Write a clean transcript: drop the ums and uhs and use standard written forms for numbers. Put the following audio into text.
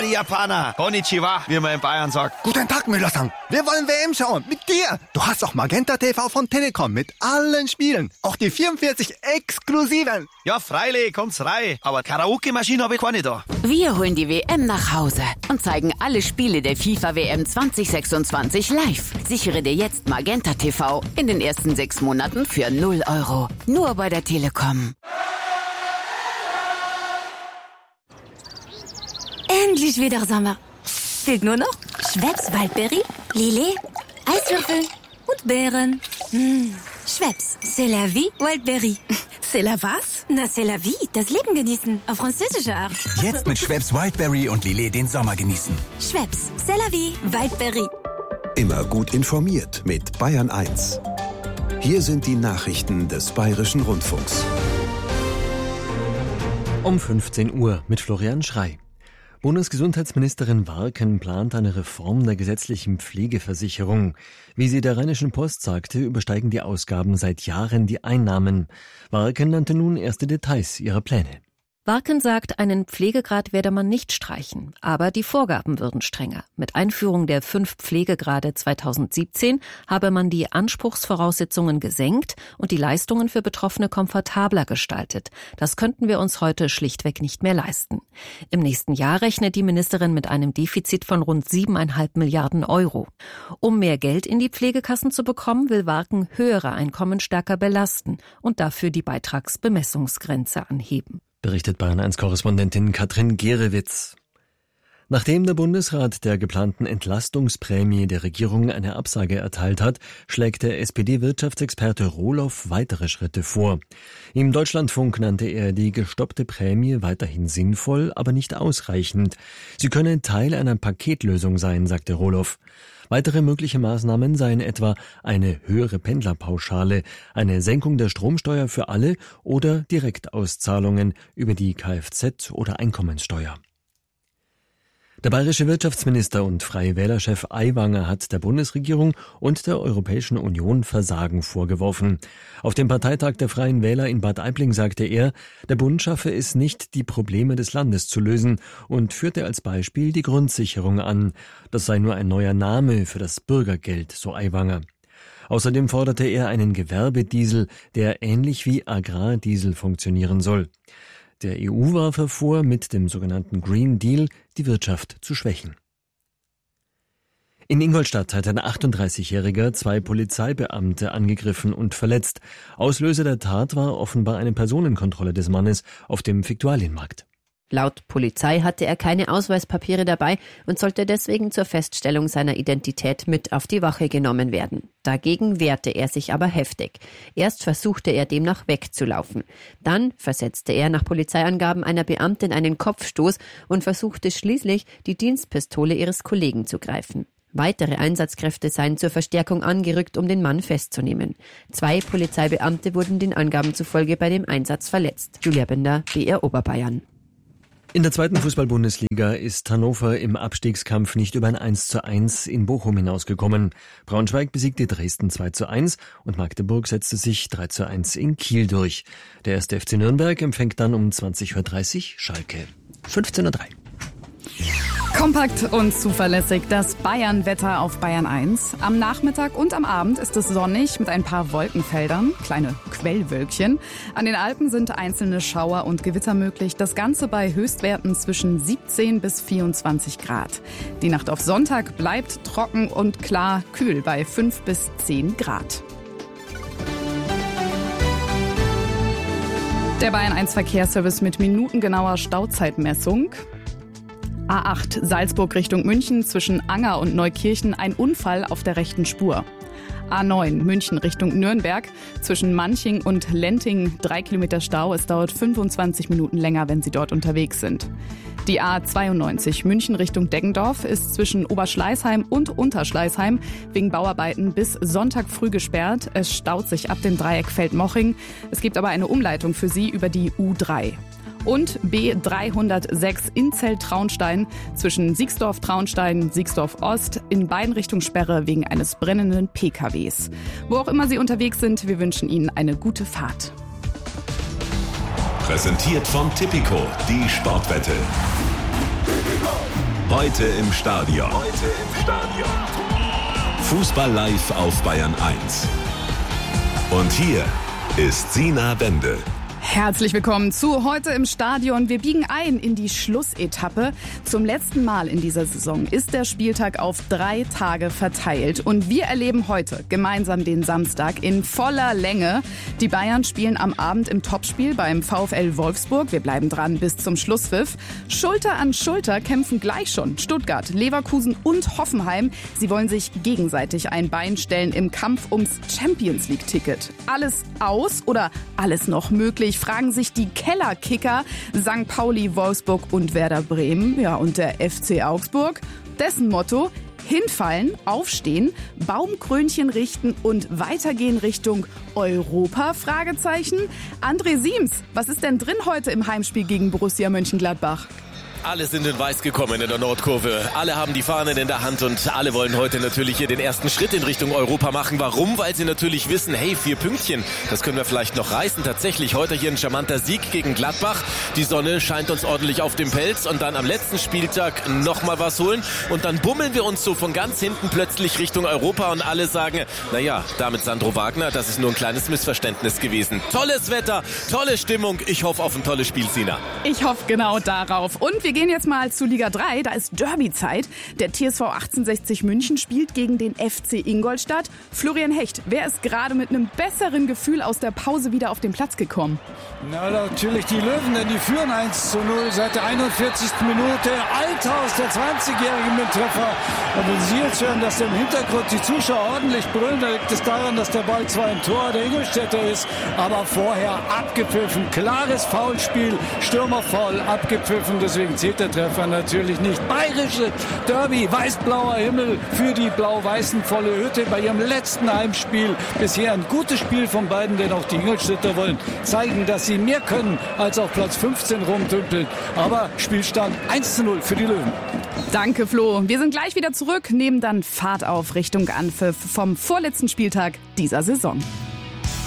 die Japaner. Konnichiwa, wie man in Bayern sagt. Guten Tag, Müller-san. Wir wollen WM schauen. Mit dir. Du hast auch Magenta TV von Telekom mit allen Spielen. Auch die 44 exklusiven. Ja, freilich, kommt's rein. Aber Karaoke-Maschine habe ich keine da. Wir holen die WM nach Hause und zeigen alle Spiele der FIFA-WM 2026 live. Sichere dir jetzt Magenta TV in den ersten 6 Monaten für 0 €. Nur bei der Telekom. Endlich wieder Sommer. Fehlt nur noch Schweppes Waldbeere, Lillet, Eiswürfel und Beeren. Schweppes, c'est la vie, Waldbeere. C'est la was? Na, c'est la vie, das Leben genießen, auf französische Art. Jetzt mit Schweppes Wildberry und Lillet den Sommer genießen. Schweppes, c'est la vie, Waldbeere. Immer gut informiert mit Bayern 1. Hier sind die Nachrichten des Bayerischen Rundfunks. Um 15 Uhr mit Florian Schrey. Bundesgesundheitsministerin Warken plant eine Reform der gesetzlichen Pflegeversicherung. Wie sie der Rheinischen Post sagte, übersteigen die Ausgaben seit Jahren die Einnahmen. Warken nannte nun erste Details ihrer Pläne. Warken sagt, einen Pflegegrad werde man nicht streichen, aber die Vorgaben würden strenger. Mit Einführung der 5 Pflegegrade 2017 habe man die Anspruchsvoraussetzungen gesenkt und die Leistungen für Betroffene komfortabler gestaltet. Das könnten wir uns heute schlichtweg nicht mehr leisten. Im nächsten Jahr rechnet die Ministerin mit einem Defizit von rund 7,5 Milliarden €. Um mehr Geld in die Pflegekassen zu bekommen, will Warken höhere Einkommen stärker belasten und dafür die Beitragsbemessungsgrenze anheben. Berichtet Bayern-1-Korrespondentin Katrin Gerewitz. Nachdem der Bundesrat der geplanten Entlastungsprämie der Regierung eine Absage erteilt hat, schlägt der SPD-Wirtschaftsexperte Rohloff weitere Schritte vor. Im Deutschlandfunk nannte er die gestoppte Prämie weiterhin sinnvoll, aber nicht ausreichend. Sie könne Teil einer Paketlösung sein, sagte Rohloff. Weitere mögliche Maßnahmen seien etwa eine höhere Pendlerpauschale, eine Senkung der Stromsteuer für alle oder Direktauszahlungen über die Kfz- oder Einkommenssteuer. Der bayerische Wirtschaftsminister und Freie Wähler-Chef Aiwanger hat der Bundesregierung und der Europäischen Union Versagen vorgeworfen. Auf dem Parteitag der Freien Wähler in Bad Aibling sagte er, der Bund schaffe es nicht, die Probleme des Landes zu lösen und führte als Beispiel die Grundsicherung an. Das sei nur ein neuer Name für das Bürgergeld, so Aiwanger. Außerdem forderte er einen Gewerbediesel, der ähnlich wie Agrardiesel funktionieren soll. Der EU warf er vor, mit dem sogenannten Green Deal die Wirtschaft zu schwächen. In Ingolstadt hat ein 38-Jähriger 2 Polizeibeamte angegriffen und verletzt. Auslöser der Tat war offenbar eine Personenkontrolle des Mannes auf dem Viktualienmarkt. Laut Polizei hatte er keine Ausweispapiere dabei und sollte deswegen zur Feststellung seiner Identität mit auf die Wache genommen werden. Dagegen wehrte er sich aber heftig. Erst versuchte er demnach wegzulaufen. Dann versetzte er nach Polizeiangaben einer Beamtin einen Kopfstoß und versuchte schließlich, die Dienstpistole ihres Kollegen zu greifen. Weitere Einsatzkräfte seien zur Verstärkung angerückt, um den Mann festzunehmen. 2 Polizeibeamte wurden den Angaben zufolge bei dem Einsatz verletzt. Julia Binder, BR Oberbayern. In der 2. Fußball-Bundesliga ist Hannover im Abstiegskampf nicht über ein 1:1 in Bochum hinausgekommen. Braunschweig besiegte Dresden 2:1 und Magdeburg setzte sich 3:1 in Kiel durch. Der 1. FC Nürnberg empfängt dann um 20:30 Uhr Schalke. 15:03 Uhr. Kompakt und zuverlässig das Bayern-Wetter auf Bayern 1. Am Nachmittag und am Abend ist es sonnig mit ein paar Wolkenfeldern, kleine Quellwölkchen. An den Alpen sind einzelne Schauer und Gewitter möglich. Das Ganze bei Höchstwerten zwischen 17 bis 24 Grad. Die Nacht auf Sonntag bleibt trocken und klar, kühl bei 5 bis 10 Grad. Der Bayern 1 Verkehrsservice mit minutengenauer Stauzeitmessung. A8 Salzburg Richtung München zwischen Anger und Neukirchen ein Unfall auf der rechten Spur. A9 München Richtung Nürnberg zwischen Manching und Lenting 3 Kilometer Stau. Es dauert 25 Minuten länger, wenn Sie dort unterwegs sind. Die A92 München Richtung Deggendorf ist zwischen Oberschleißheim und Unterschleißheim wegen Bauarbeiten bis Sonntag früh gesperrt. Es staut sich ab dem Dreieck Feldmoching. Es gibt aber eine Umleitung für Sie über die U3. Und B306 Inzell-Traunstein zwischen Siegsdorf-Traunstein, Siegsdorf-Ost in beiden Richtungen Sperre wegen eines brennenden PKWs. Wo auch immer Sie unterwegs sind, wir wünschen Ihnen eine gute Fahrt. Präsentiert von Tipico, die Sportwette. Heute im Stadion. Fußball live auf Bayern 1. Und hier ist Sina Bende. Herzlich willkommen zu Heute im Stadion. Wir biegen ein in die Schlussetappe. Zum letzten Mal in dieser Saison ist der Spieltag auf 3 Tage verteilt. Und wir erleben heute gemeinsam den Samstag in voller Länge. Die Bayern spielen am Abend im Topspiel beim VfL Wolfsburg. Wir bleiben dran bis zum Schlusspfiff. Schulter an Schulter kämpfen gleich schon Stuttgart, Leverkusen und Hoffenheim. Sie wollen sich gegenseitig ein Bein stellen im Kampf ums Champions-League-Ticket. Alles aus oder alles noch möglich? Fragen sich die Kellerkicker St. Pauli, Wolfsburg und Werder Bremen. Ja, und der FC Augsburg, dessen Motto: hinfallen, aufstehen, Baumkrönchen richten und weitergehen Richtung Europa? Fragezeichen. André Siems, was ist denn drin heute im Heimspiel gegen Borussia Mönchengladbach? Alle sind in Weiß gekommen in der Nordkurve. Alle haben die Fahnen in der Hand und alle wollen heute natürlich hier den ersten Schritt in Richtung Europa machen. Warum? Weil sie natürlich wissen, hey, 4 Pünktchen, das können wir vielleicht noch reißen. Tatsächlich heute hier ein charmanter Sieg gegen Gladbach. Die Sonne scheint uns ordentlich auf dem Pelz und dann am letzten Spieltag nochmal was holen. Und dann bummeln wir uns so von ganz hinten plötzlich Richtung Europa und alle sagen, naja, damit Sandro Wagner, das ist nur ein kleines Missverständnis gewesen. Tolles Wetter, tolle Stimmung. Ich hoffe auf ein tolles Spiel, Sina. Ich hoffe genau darauf. Und wir gehen jetzt mal zu Liga 3, da ist Derby-Zeit. Der TSV 1860 München spielt gegen den FC Ingolstadt. Florian Hecht, wer ist gerade mit einem besseren Gefühl aus der Pause wieder auf den Platz gekommen? Na, natürlich die Löwen, denn die führen 1:0 seit der 41. Minute. Althaus, der 20-Jährige mit Treffer. Und wenn Sie jetzt hören, dass im Hintergrund die Zuschauer ordentlich brüllen, dann liegt es daran, dass der Ball zwar im Tor der Ingolstädter ist, aber vorher abgepfiffen. Klares Foulspiel, Stürmerfoul abgepfiffen, deswegen zählt der Treffer natürlich nicht. Bayerische Derby, weiß-blauer Himmel für die blau-weißen, volle Hütte bei ihrem letzten Heimspiel. Bisher ein gutes Spiel von beiden, denn auch die Ingolstädter wollen zeigen, dass sie mehr können als auf Platz 15 rumdümpeln. Aber Spielstand 1:0 für die Löwen. Danke, Flo. Wir sind gleich wieder zurück, nehmen dann Fahrt auf Richtung Anpfiff vom vorletzten Spieltag dieser Saison.